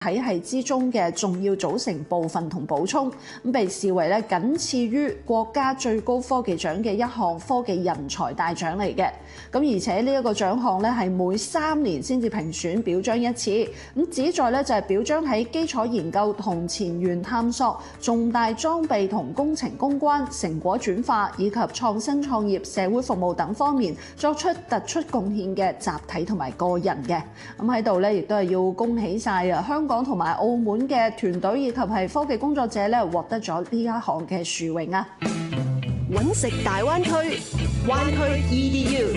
體系之中嘅重要組成部分同補充，咁被視為咧僅次於國家最高科技獎嘅一項科技人才大獎嚟嘅。咁而且呢一個獎項咧係每3年先至評選表彰一次，咁旨在咧就係表彰喺基礎研究同前沿探索、重大裝備同工程攻關、成果轉化以及創新創業、社會服務等方面作出突出貢獻嘅集體同埋個人嘅。咁喺度咧亦都係要恭喜晒香港同埋澳門嘅團隊以及係科技工作者咧獲得咗呢一項嘅殊榮啊！ 揾食大灣區，灣區 EDU。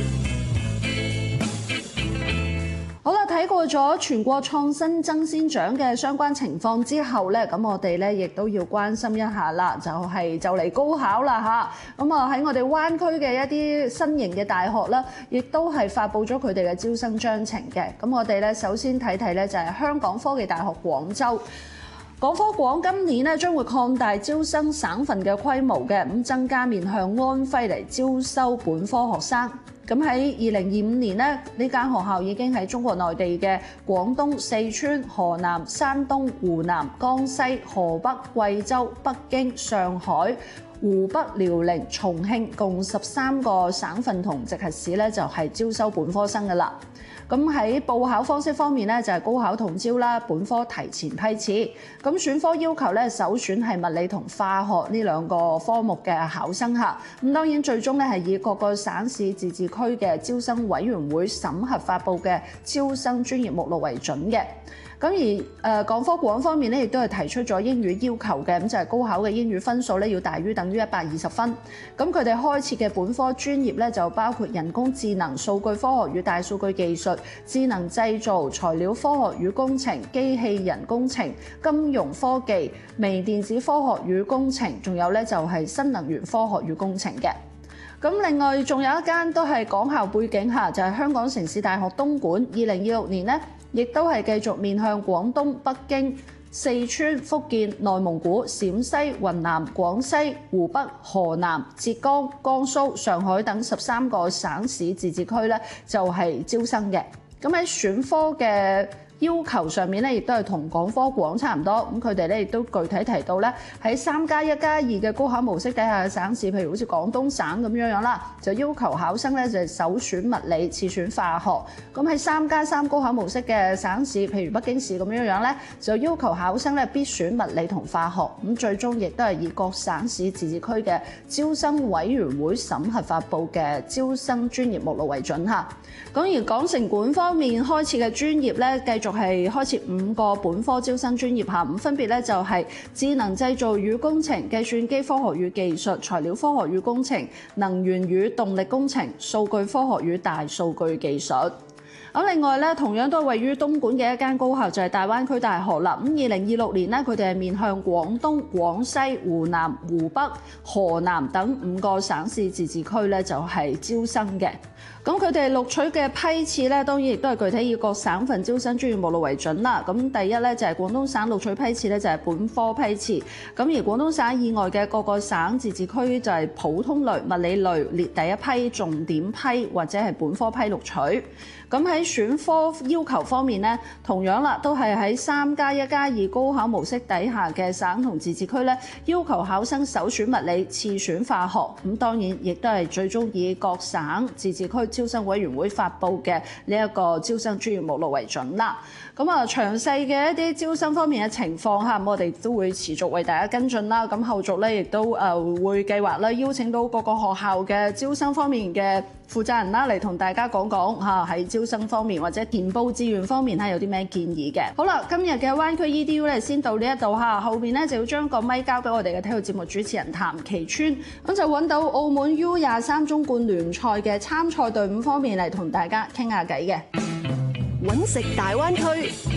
好啦，睇過咗全國創新爭先獎嘅相關情況之後咧，咁我哋咧亦都要關心一下啦，就嚟高考啦嚇。咁啊喺我哋灣區嘅一啲新型嘅大學啦，亦都係發布咗佢哋嘅招生章程嘅。咁我哋咧首先睇睇咧就係香港科技大學廣州。港科廣今年咧將會擴大招生省份嘅規模嘅，咁增加面向安徽嚟招收本科學生。咁喺2025年咧，呢間學校已經喺中國內地嘅廣東、四川、河南、山東、湖南、江西、河北、貴州、北京、上海、湖北、遼寧、重慶共13個省份同直轄市咧，就係招收本科生㗎啦。咁喺報考方式方面咧，就係高考統招啦，本科提前批次。咁選科要求咧，首選係物理同化學呢兩個科目嘅考生嚇。咁當然最終咧係以各個省市自治區嘅招生委員會審核發布嘅招生專業目錄為準嘅。咁而港科廣方面咧，亦都係提出咗英語要求嘅，咁就係高考嘅英語分數咧要大於等於120分。咁佢哋開設嘅本科專業咧就包括人工智能、數據科學與大數據技術、智能製造、材料科學與工程、機器人工程、金融科技、微電子科學與工程，仲有咧就係新能源科學與工程嘅。咁另外仲有一間都係港校背景下，就係香港城市大學東莞。2026年咧，亦都係繼續面向廣東、北京、四川、福建、內蒙古、陝西、雲南、廣西、湖北、河南、浙江、江蘇、上海等13個省市自治區咧，就係招生嘅。咁喺選科嘅要求上面咧，亦都係同港科廣差唔多。咁佢哋咧亦都具體提到咧，喺3+1+2嘅高考模式底下嘅省市，譬如好似廣東省咁樣啦，就要求考生咧就係首選物理，次選化學。咁喺3+3高考模式嘅省市，譬如北京市咁樣咧，就要求考生咧必選物理同化學。咁最終亦都係以各省市自治區嘅招生委員會審核發布嘅招生專業目錄為準嚇。咁而港城管方面開設嘅專業咧，繼續係開設5個本科招生專業嚇，咁分別咧就係智能製造與工程、計算機科學與技術、材料科學與工程、能源與動力工程、數據科學與大數據技術。咁另外咧，同樣都係位於東莞嘅一間高校就係大灣區大學啦。咁2026年咧，佢哋係面向廣東、廣西、湖南、湖北、河南等5個省市自治區咧，就係招生嘅。咁佢哋錄取嘅批次咧，當然亦都係具體以各省份招生專業目錄為準啦。咁第一咧就係廣東省錄取批次咧就係本科批次，咁而廣東省以外嘅各個省自治區就係普通類、物理類列第一批、重點批或者係本科批錄取。咁喺選科要求方面咧，同樣啦，都係喺3+1+2高考模式底下嘅省同自治區咧，要求考生首選物理，次選化學。咁當然亦都係最終以各省自治區招生委員會發布嘅呢一個招生專業目錄為準啦。咁啊，詳細嘅一啲招生方面嘅情況下，我哋都會持續為大家跟進啦。咁後續咧亦都會計劃咧邀請到各個學校嘅招生方面嘅負責人啦，嚟同大家講講嚇喺招生方面或者填報志願方面有啲咩建議嘅。好啦，今日嘅灣區 EDU 咧先到呢一度嚇，後邊咧就要將個咪交俾我哋嘅體育節目主持人譚其川，咁就揾到澳門 U23中冠聯賽嘅參賽隊伍方面嚟同大家傾下偈嘅。 揾食大灣區。